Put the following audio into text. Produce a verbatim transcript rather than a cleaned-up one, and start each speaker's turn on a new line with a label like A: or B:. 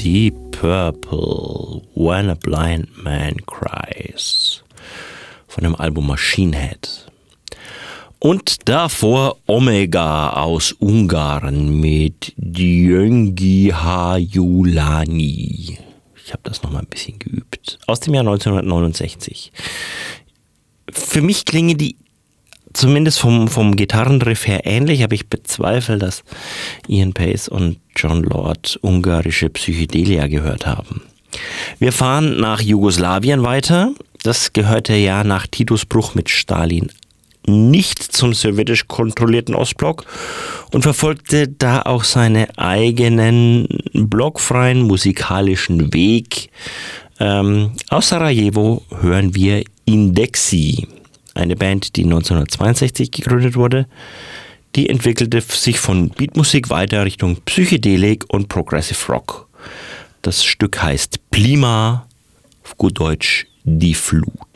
A: Deep Purple, When a Blind Man Cries von dem Album Machine Head. Und davor Omega aus Ungarn mit Gyöngy Hajulani. Ich habe das nochmal ein bisschen geübt. Aus dem Jahr neunzehnhundertneunundsechzig. Für mich klingen die zumindest vom, vom Gitarrenriff her ähnlich, aber ich bezweifle, dass Ian Paice und Jon Lord ungarische Psychedelia gehört haben. Wir fahren nach Jugoslawien weiter. Das gehörte ja nach Titos Bruch mit Stalin nicht zum sowjetisch kontrollierten Ostblock und verfolgte da auch seinen eigenen blockfreien musikalischen Weg. Ähm, aus Sarajevo hören wir Indexi, eine Band, die neunzehnhundertzweiundsechzig gegründet wurde. Die entwickelte sich von Beatmusik weiter Richtung Psychedelik und Progressive Rock. Das Stück heißt Plima, auf gut Deutsch die Flut.